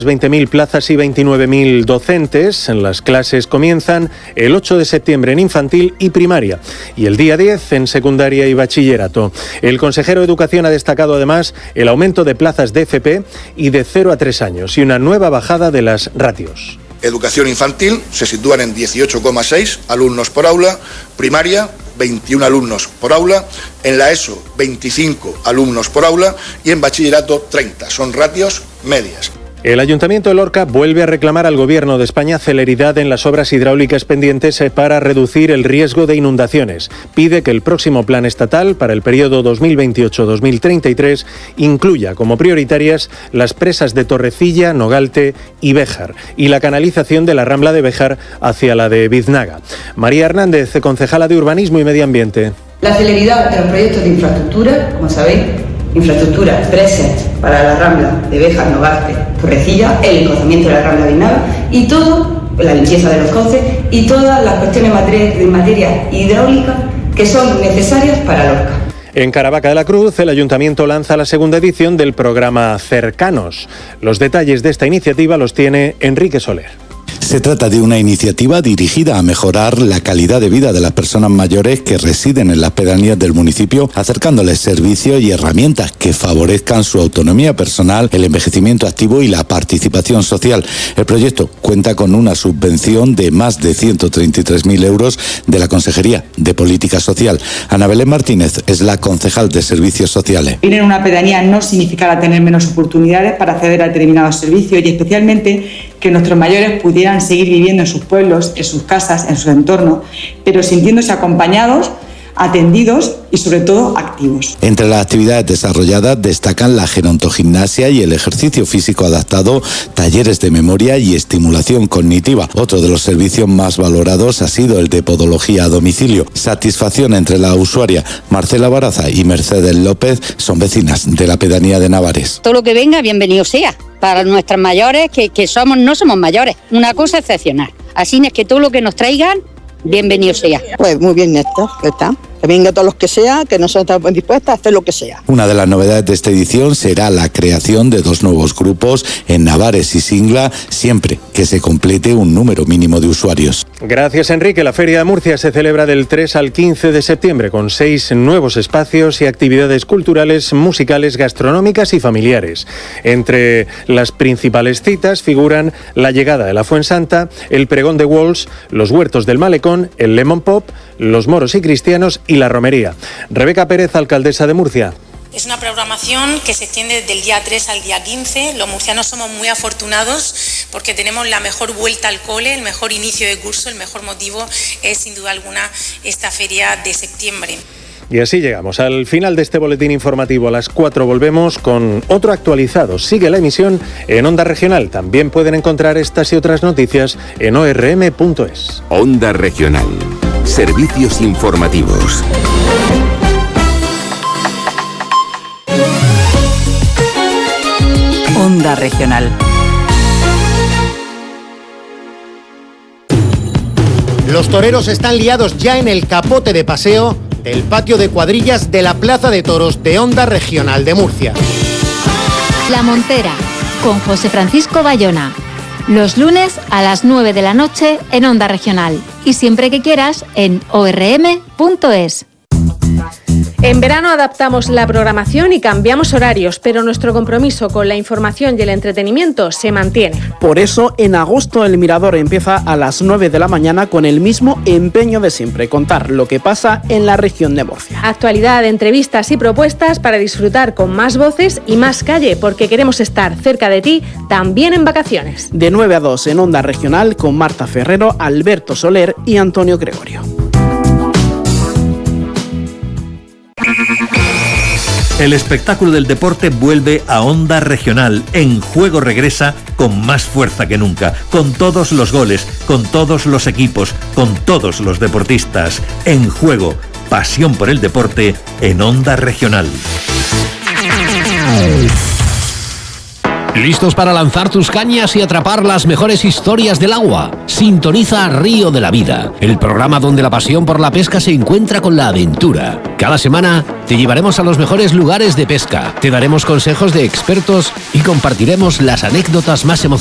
20.000 plazas y 29.000 docentes. Las clases comienzan el 8 de septiembre en infantil y primaria y el día 10 en secundaria y bachillerato. El consejero de Educación ha destacado además el aumento de plazas de FP y de 0 a 3 años y una nueva bajada de las ratios. Educación infantil se sitúan en 18,6 alumnos por aula, primaria 21 alumnos por aula, en la ESO 25 alumnos por aula y en bachillerato 30. Son ratios medias. El Ayuntamiento de Lorca vuelve a reclamar al Gobierno de España celeridad en las obras hidráulicas pendientes para reducir el riesgo de inundaciones. Pide que el próximo plan estatal para el periodo 2028-2033 incluya como prioritarias las presas de Torrecilla, Nogalte y Béjar y la canalización de la Rambla de Béjar hacia la de Biznaga. María Hernández, concejala de Urbanismo y Medio Ambiente. La celeridad de los proyectos de infraestructura, como sabéis, infraestructuras, presas para la Rambla de Béjar, Nogalte, Torrecilla, el encauzamiento de la Rambla de Biznaga y todo, la limpieza de los cauces y todas las cuestiones de materia hidráulica que son necesarias para Lorca. En Caravaca de la Cruz, el Ayuntamiento lanza la segunda edición del programa Cercanos. Los detalles de esta iniciativa los tiene Enrique Soler. Se trata de una iniciativa dirigida a mejorar la calidad de vida de las personas mayores que residen en las pedanías del municipio, acercándoles servicios y herramientas que favorezcan su autonomía personal, el envejecimiento activo y la participación social. El proyecto cuenta con una subvención de más de 133.000 euros de la Consejería de Política Social. Ana Belén Martínez es la concejal de Servicios Sociales. Vivir en una pedanía no significará tener menos oportunidades para acceder a determinados servicios y especialmente que nuestros mayores pudieran seguir viviendo en sus pueblos, en sus casas, en su entorno, pero sintiéndose acompañados, atendidos y sobre todo activos. Entre las actividades desarrolladas destacan la gerontogimnasia y el ejercicio físico adaptado, talleres de memoria y estimulación cognitiva. Otro de los servicios más valorados ha sido el de podología a domicilio. Satisfacción entre la usuaria. Marcela Baraza y Mercedes López son vecinas de la pedanía de Navares. Todo lo que venga, bienvenido sea. Para nuestras mayores, que no somos mayores, una cosa excepcional. Así es que todo lo que nos traigan, bienvenido sea. Pues muy bien, Néstor, está. Que venga todos los que sea, que nosotros estamos dispuestas a hacer lo que sea. Una de las novedades de esta edición será la creación de 2 nuevos grupos en Navares y Singla, siempre que se complete un número mínimo de usuarios. Gracias, Enrique. La Feria de Murcia se celebra del 3 al 15 de septiembre con 6 nuevos espacios y actividades culturales, musicales, gastronómicas y familiares. Entre las principales citas figuran la llegada de la Fuensanta, el pregón de Walls, los huertos del Malecón, el Lemon Pop, los moros y cristianos y la romería. Rebeca Pérez, alcaldesa de Murcia. Es una programación que se extiende del día 3 al día 15. Los murcianos somos muy afortunados porque tenemos la mejor vuelta al cole, el mejor inicio de curso, el mejor motivo es sin duda alguna esta feria de septiembre. Y así llegamos al final de este boletín informativo. A las 4 volvemos con otro actualizado. Sigue la emisión en Onda Regional. También pueden encontrar estas y otras noticias en orm.es. Onda Regional. Servicios informativos. Onda Regional. Los toreros están liados ya en el capote de paseo del patio de cuadrillas de la Plaza de Toros de Onda Regional de Murcia. La Montera, con José Francisco Bayona. Los lunes a las 9 de la noche en Onda Regional. Y siempre que quieras en orm.es. En verano adaptamos la programación y cambiamos horarios, pero nuestro compromiso con la información y el entretenimiento se mantiene. Por eso, en agosto El Mirador empieza a las 9 de la mañana con el mismo empeño de siempre, contar lo que pasa en la región de Murcia. Actualidad, entrevistas y propuestas para disfrutar con más voces y más calle, porque queremos estar cerca de ti, también en vacaciones. De 9 a 2 en Onda Regional con Marta Ferrero, Alberto Soler y Antonio Gregorio. El espectáculo del deporte vuelve a Onda Regional. En Juego regresa con más fuerza que nunca, con todos los goles, con todos los equipos, con todos los deportistas. En Juego, pasión por el deporte en Onda Regional. ¿Listos para lanzar tus cañas y atrapar las mejores historias del agua? Sintoniza Río de la Vida, el programa donde la pasión por la pesca se encuentra con la aventura. Cada semana te llevaremos a los mejores lugares de pesca, te daremos consejos de expertos y compartiremos las anécdotas más emocionantes